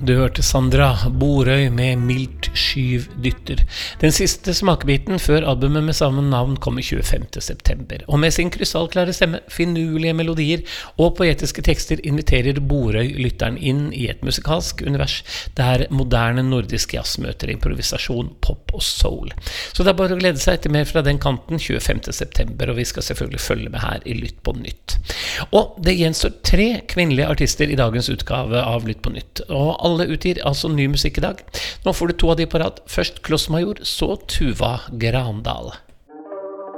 Du hørte Sandra Borøy med Mildt skyv dytter. Den siste smakebiten før albumet med samme navn kom i 25. september. Og med sin krystallklare stemme, finurlige melodier og poetiske tekster inviterer Borøy lytteren inn i et musikalsk univers der moderne nordisk jazz møter improvisasjon, pop og soul. Så det er bare å glede seg til mer fra den kanten 25. september, og vi skal selvfølgelig følge med her i Lytt på Nytt. Og det gjenstår 3 kvinnelige artister i dagens utgave av Lytt på Nytt. Og alle utgir altså ny musikk i dag. Nå får du 2 av de på rad. Først Kloss Major, så Tuva Grandal.